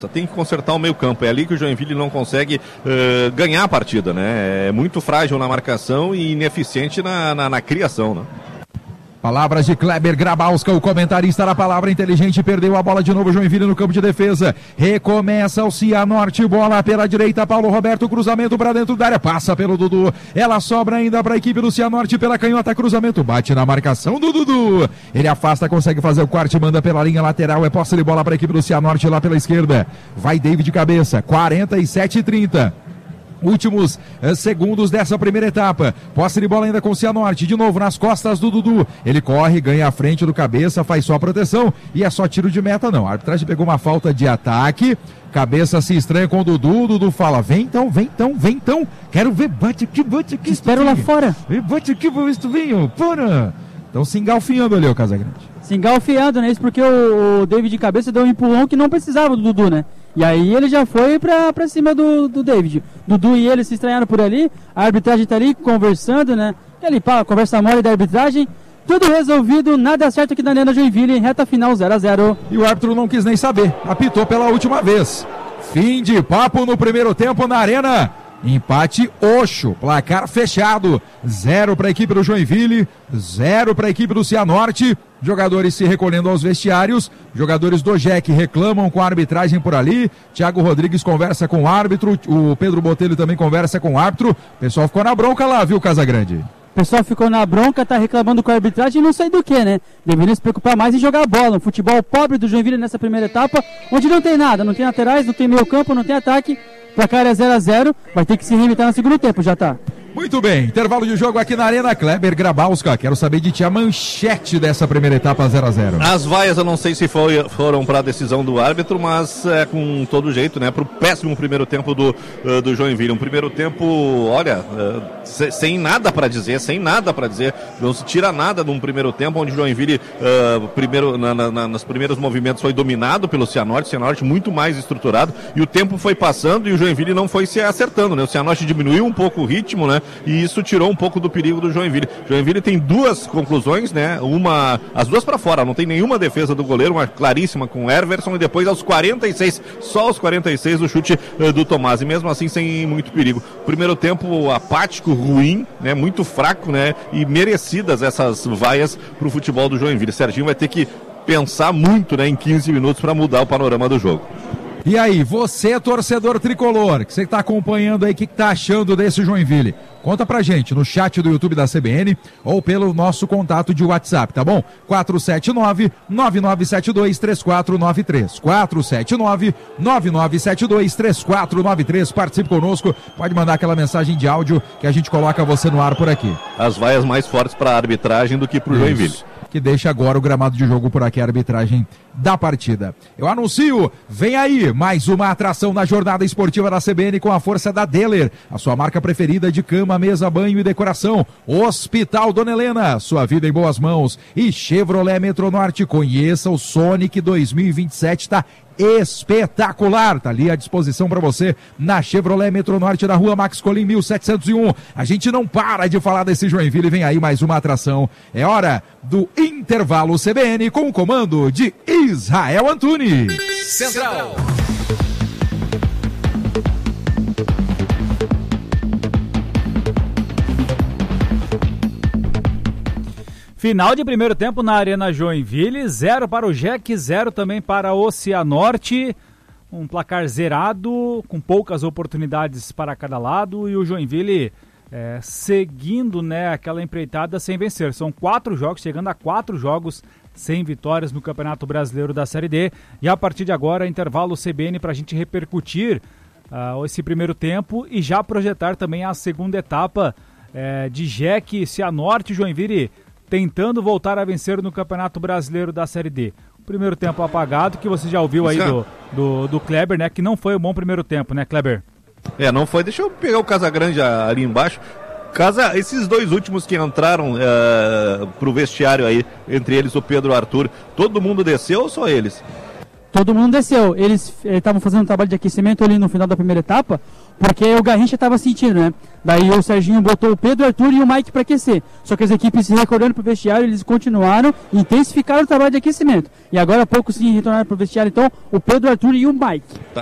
Tem que consertar o meio campo, é ali que o Joinville não consegue ganhar a partida, né? É muito frágil na marcação e ineficiente na criação, né? Palavras de Kleber Grabowska, o comentarista da Palavra Inteligente, perdeu a bola de novo, Joinville no campo de defesa, recomeça o Cianorte, bola pela direita, Paulo Roberto, cruzamento para dentro da área, passa pelo Dudu, ela sobra ainda para a equipe do Cianorte pela canhota, cruzamento, bate na marcação do Dudu, ele afasta, consegue fazer o corte, manda pela linha lateral, é posse de bola para a equipe do Cianorte lá pela esquerda, vai David de cabeça, 47-30. Últimos segundos dessa primeira etapa. Posse de bola ainda com o Cianorte. De novo nas costas do Dudu. Ele corre, ganha a frente do cabeça, faz só a proteção. E é só tiro de meta, não. A arbitragem pegou uma falta de ataque. Cabeça se estranha com o Dudu. O Dudu fala: vem então, vem então, vem então. Quero ver, bate aqui. Espero lá fora. Bate aqui, vou ver se tu vem, porra. Estão se engalfinhando ali, o Casagrande. Se engalfinhando, né? Isso porque o David de cabeça deu um empurrão que não precisava do Dudu, né? E aí ele já foi pra cima do David. Dudu e ele se estranharam por ali. A arbitragem tá ali conversando, né? E ali, pá, conversa mole da arbitragem. Tudo resolvido, nada certo aqui na Arena Joinville, reta final 0-0. E o árbitro não quis nem saber, apitou pela última vez. Fim de papo no primeiro tempo na Arena. Empate Oxo, placar fechado, 0 para a equipe do Joinville, 0 para a equipe do Cianorte. Jogadores se recolhendo aos vestiários, jogadores do JEC reclamam com a arbitragem por ali, Thiago Rodrigues conversa com o árbitro, o Pedro Botelho também conversa com o árbitro, o pessoal ficou na bronca lá, viu, Casagrande? O pessoal ficou na bronca, tá reclamando com a arbitragem e não sei do que, né? Deveria se preocupar mais em jogar bola, um futebol pobre do Joinville nessa primeira etapa, onde não tem nada, não tem laterais, não tem meio campo, não tem ataque. Placar é 0-0, vai ter que se reinventar no segundo tempo, já tá. Muito bem, intervalo de jogo aqui na Arena. Kleber Grabowska, quero saber de ti a manchete dessa primeira etapa 0-0. As vaias eu não sei se foram para a decisão do árbitro, mas é com todo jeito, né, para o péssimo primeiro tempo do Joinville. Um primeiro tempo, olha, sem nada para dizer, não se tira nada de um primeiro tempo onde o Joinville, nos primeiros movimentos foi dominado pelo Cianorte muito mais estruturado, e o tempo foi passando e o Joinville não foi se acertando, né, o Cianorte diminuiu um pouco o ritmo, né, e isso tirou um pouco do perigo do Joinville. Joinville tem duas conclusões, né? As duas para fora, não tem nenhuma defesa do goleiro, uma claríssima com o Everson, e depois só aos 46 o chute do Tomás, e mesmo assim sem muito perigo. Primeiro tempo apático, ruim, né? Muito fraco, né? E merecidas essas vaias pro futebol do Joinville. Serginho vai ter que pensar muito, né, em 15 minutos para mudar o panorama do jogo. E aí, você, torcedor tricolor, que você está acompanhando aí, o que está achando desse Joinville? Conta pra gente no chat do YouTube da CBN ou pelo nosso contato de WhatsApp, tá bom? 479-9972-3493. 479-9972-3493. Participe conosco, pode mandar aquela mensagem de áudio que a gente coloca você no ar por aqui. As vaias mais fortes para a arbitragem do que pro Joinville. Que deixa agora o gramado de jogo por aqui, a arbitragem da partida. Eu anuncio, vem aí mais uma atração na jornada esportiva da CBN com a força da Deller, a sua marca preferida de cama, mesa, banho e decoração. Hospital Dona Helena, sua vida em boas mãos. E Chevrolet Metronorte, conheça o Sonic 2027, tá espetacular, tá ali à disposição para você na Chevrolet Metronorte da Rua Max Colim 1701. A gente não para de falar desse Joinville, vem aí mais uma atração. É hora do intervalo CBN com o comando de Israel Antunes. Central. Final de primeiro tempo na Arena Joinville, 0 para o JEC, 0 também para o Cianorte. Um placar zerado, com poucas oportunidades para cada lado, e o Joinville seguindo, né, aquela empreitada sem vencer. São 4 jogos, chegando a 4 jogos sem vitórias no Campeonato Brasileiro da Série D. E a partir de agora, intervalo CBN para a gente repercutir esse primeiro tempo e já projetar também a segunda etapa de JEC, Cianorte e Joinville tentando voltar a vencer no Campeonato Brasileiro da Série D. O primeiro tempo apagado, que você já ouviu aí do Kleber, né? Que não foi um bom primeiro tempo, né, Kleber? Não foi. Deixa eu pegar o Casagrande ali embaixo. Esses dois últimos que entraram pro vestiário aí, entre eles o Pedro Arthur, todo mundo desceu ou só eles? todo mundo desceu. Eles estavam fazendo um trabalho de aquecimento ali no final da primeira etapa, porque o Garrincha estava sentindo, né? Daí o Serginho botou o Pedro, o Arthur e o Mike para aquecer. Só que as equipes se recordando para o vestiário, eles continuaram e intensificaram o trabalho de aquecimento. E agora há pouco sim retornaram para o vestiário, então, o Pedro, o Arthur e o Mike.